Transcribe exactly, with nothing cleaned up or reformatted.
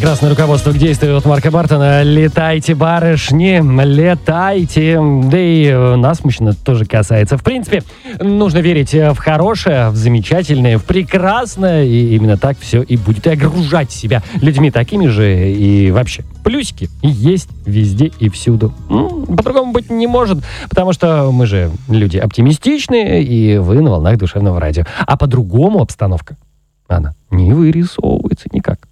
прекрасное руководство к действию от Марка Бартона. Летайте, барышни, летайте. Да и нас, мужчин, это тоже касается. В принципе, нужно верить в хорошее, в замечательное, в прекрасное. И именно так все и будет. И огружать себя людьми такими же. И вообще, плюсики есть везде и всюду. М-м, по-другому быть не может, потому что мы же люди оптимистичные, и вы на волнах душевного радио. А по-другому обстановка, она не вырисовывается никак.